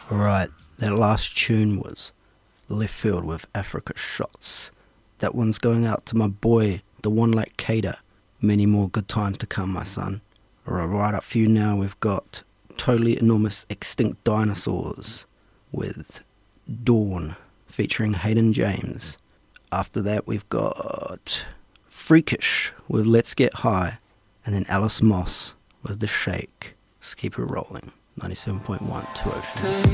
Alright, that last tune was Left Field with Africa Shots. That one's going out to my boy, the one like Cater. Many more good times to come, my son. Alright, right up for you now, we've got Totally Enormous Extinct Dinosaurs with Dawn featuring Hayden James. After that, we've got Freakish with Let's Get High, and then Alice Moss with The Shake. Let's keep it rolling. 97.1 2 Ocean.